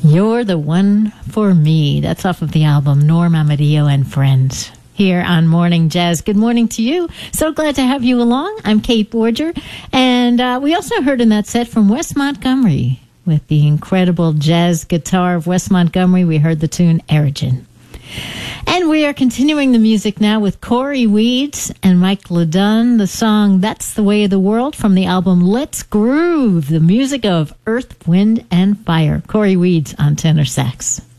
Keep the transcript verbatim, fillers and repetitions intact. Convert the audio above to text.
You're the One for Me. That's off of the album Norm Amadio and Friends. Here on Morning Jazz. Good morning to you. So glad to have you along. I'm Kate Borger. And uh, we also heard in that set from Wes Montgomery. With the incredible jazz guitar of Wes Montgomery, we heard the tune Erigen. And we are continuing the music now with Corey Weeds and Mike LeDunn, the song That's the Way of the World from the album Let's Groove, the music of Earth, Wind, and Fire. Corey Weeds on tenor sax.